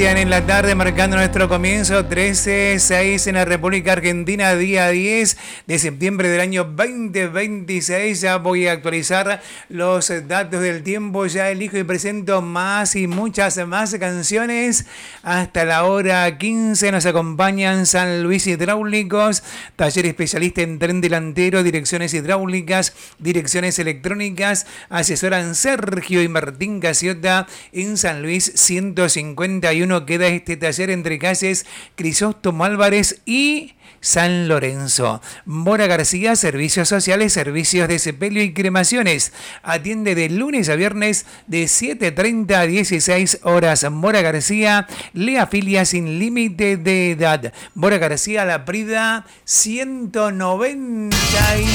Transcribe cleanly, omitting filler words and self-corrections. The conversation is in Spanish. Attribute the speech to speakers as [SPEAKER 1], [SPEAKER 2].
[SPEAKER 1] En la tarde, marcando nuestro comienzo, 13:06 en la República Argentina, día 10 de septiembre del año 2026. Ya voy a actualizar los datos del tiempo. Ya elijo y presento más y muchas más canciones. Hasta la hora 15 nos acompañan San Luis Hidráulicos, taller especialista en tren delantero, direcciones hidráulicas, direcciones electrónicas. Asesoran Sergio y Martín Casiota en San Luis 151. Queda este taller entre calles Crisóstomo Álvarez y San Lorenzo. Mora García, servicios sociales, servicios de sepelio y cremaciones. Atiende de lunes a viernes de 7:30 a 16 horas. Mora García le afilia sin límite de edad. Mora García, La Prida 190.